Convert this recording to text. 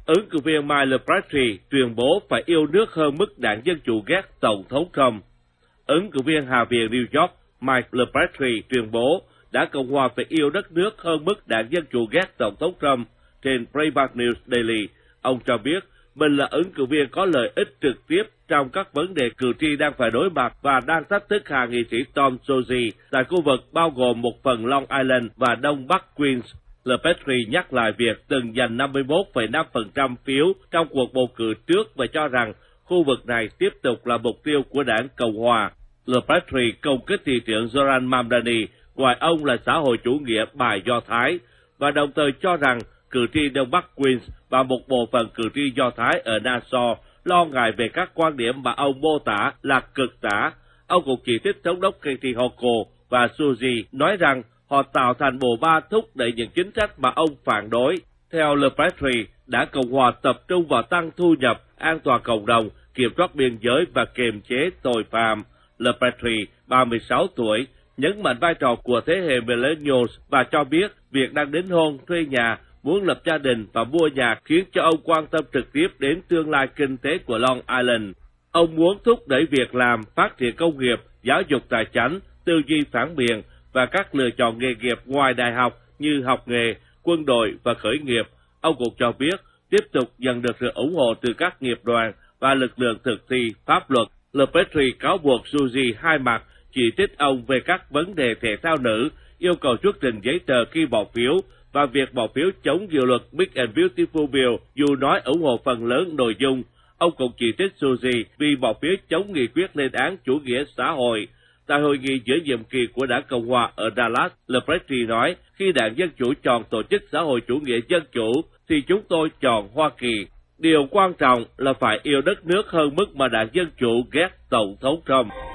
ứng cử viên Mike LePetri tuyên bố phải yêu nước hơn mức đảng Dân Chủ ghét Tổng thống Trump. Ứng cử viên Hạ viện New York Mike LePetri tuyên bố đảng Cộng hòa phải yêu đất nước hơn mức đảng Dân Chủ ghét Tổng thống Trump. Trên Breitbart News Daily, ông cho biết mình là ứng cử viên có lợi ích trực tiếp trong các vấn đề cử tri đang phải đối mặt và đang thách thức hạ nghị sĩ Tom Suozzi tại khu vực bao gồm một phần Long Island và Đông Bắc Queens. LePetri nhắc lại việc từng giành 51,5% phiếu trong cuộc bầu cử trước và cho rằng khu vực này tiếp tục là mục tiêu của đảng Cộng hòa. LePetri công kích thị trưởng Zoran Mamdani, gọi ông là xã hội chủ nghĩa bài Do Thái, và đồng thời cho rằng cử tri Đông Bắc Queens và một bộ phận cử tri Do Thái ở Nassau lo ngại về các quan điểm mà ông mô tả là cực tả. Ông cũng chỉ trích thống đốc Kathy Hochul và Suozzi, nói rằng họ tạo thành bộ ba thúc đẩy những chính sách mà ông phản đối. Theo LePetri, đảng Cộng hòa tập trung vào tăng thu nhập, an toàn cộng đồng, kiểm soát biên giới và kiềm chế tội phạm. LePetri, 36 tuổi, nhấn mạnh vai trò của thế hệ millennials và cho biết việc đang đính hôn, thuê nhà, muốn lập gia đình và mua nhà khiến cho ông quan tâm trực tiếp đến tương lai kinh tế của Long Island. Ông muốn thúc đẩy việc làm, phát triển công nghiệp, giáo dục tài chánh, tư duy phản biện và các lựa chọn nghề nghiệp ngoài đại học như học nghề, quân đội và khởi nghiệp. Ông cũng cho biết tiếp tục nhận được sự ủng hộ từ các nghiệp đoàn và lực lượng thực thi pháp luật. LePetri cáo buộc Suozzi hai mặt, chỉ trích ông về các vấn đề thể thao nữ, yêu cầu xuất trình giấy tờ khi bỏ phiếu và việc bỏ phiếu chống dự luật Big and Beautiful Bill dù nói ủng hộ phần lớn nội dung. Ông cũng chỉ trích Suozzi vì bỏ phiếu chống nghị quyết lên án chủ nghĩa xã hội. Tại hội nghị giữa nhiệm kỳ của đảng Cộng hòa ở Dallas, LePetri nói, khi đảng Dân Chủ chọn tổ chức xã hội chủ nghĩa dân chủ, thì chúng tôi chọn Hoa Kỳ. Điều quan trọng là phải yêu đất nước hơn mức mà đảng Dân Chủ ghét Tổng thống Trump.